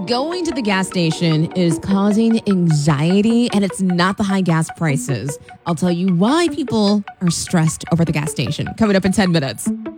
Going to the gas station is causing anxiety, and it's not the high gas prices. I'll tell you why people are stressed over the gas station. Coming up in 10 minutes.